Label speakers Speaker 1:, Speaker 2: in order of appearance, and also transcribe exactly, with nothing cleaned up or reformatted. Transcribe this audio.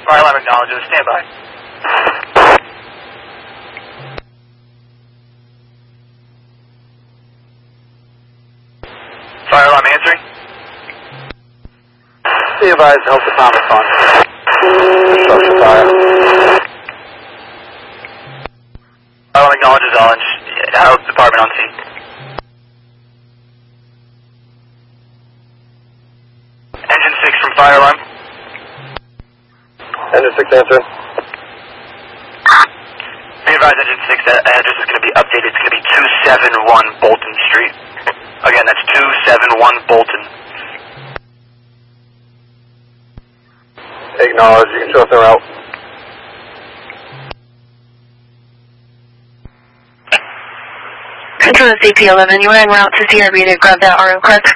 Speaker 1: Fire alarm acknowledges. Stand by. Fire alarm answering.
Speaker 2: Be advised, health department on. Construction fire.
Speaker 1: Fire alarm acknowledges all. Health department on scene. Engine six from fire alarm.
Speaker 2: Engine six answer.
Speaker 1: Be advised, engine six, that address is going to be updated. It's going to be two seventy-one Bolton Street. Again, that's two seventy-one Bolton.
Speaker 2: Acknowledge, you can show us the route.
Speaker 3: Control Z P eleven, you are en route to C R B to grab that R O correct?